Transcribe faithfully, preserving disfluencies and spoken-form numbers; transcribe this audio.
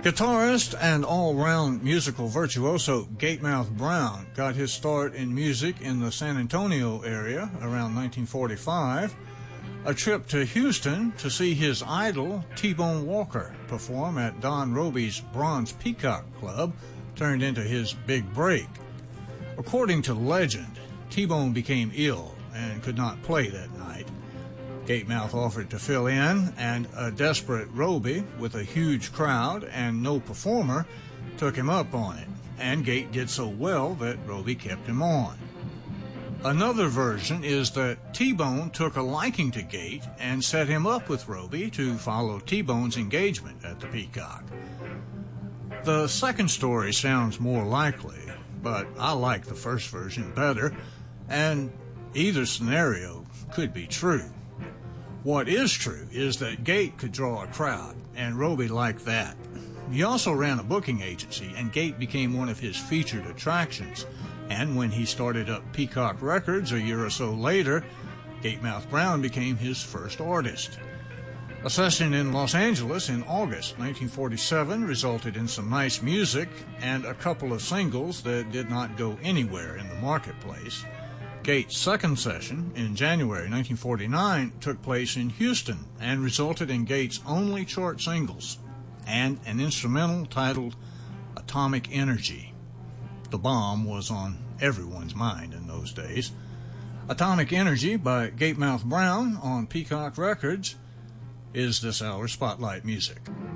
Guitarist and all-round musical virtuoso Gatemouth Brown got his start in music in the San Antonio area around nineteen forty-five. A trip to Houston to see his idol T-Bone Walker perform at Don Robey's Bronze Peacock Club turned into his big break. According to legend, T-Bone became ill and could not play that night. Gatemouth offered to fill in, and a desperate Robey, with a huge crowd and no performer, took him up on it, and Gate did so well that Robey kept him on. Another version is that T-Bone took a liking to Gate and set him up with Robey to follow T-Bone's engagement at the Peacock. The second story sounds more likely, but I like the first version better, and either scenario could be true. What is true is that Gate could draw a crowd, and Robey liked that. He also ran a booking agency, and Gate became one of his featured attractions. And when he started up Peacock Records a year or so later, Gatemouth Brown became his first artist. A session in Los Angeles in August nineteen forty-seven resulted in some nice music and a couple of singles that did not go anywhere in the marketplace. Gate's second session in January nineteen forty-nine took place in Houston and resulted in Gate's only chart singles and an instrumental titled Atomic Energy. The bomb was on everyone's mind in those days. Atomic Energy by Gatemouth Brown on Peacock Records is this hour's Spotlight Music.